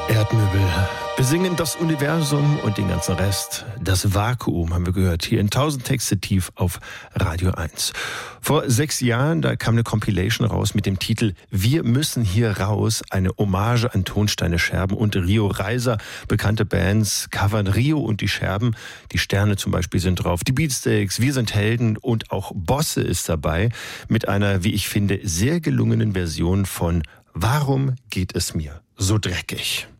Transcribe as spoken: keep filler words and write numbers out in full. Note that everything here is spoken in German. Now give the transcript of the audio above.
Erdmöbel besingen das Universum und den ganzen Rest. Das Vakuum haben wir gehört hier in tausend Texte tief auf Radio eins. Vor sechs Jahren, da kam eine Compilation raus mit dem Titel Wir müssen hier raus. Eine Hommage an Tonsteine Scherben und Rio Reiser. Bekannte Bands covern Rio und die Scherben. Die Sterne zum Beispiel sind drauf. Die Beatsteaks, Wir sind Helden und auch Bosse ist dabei. Mit einer, wie ich finde, sehr gelungenen Version von Warum geht es mir so dreckig?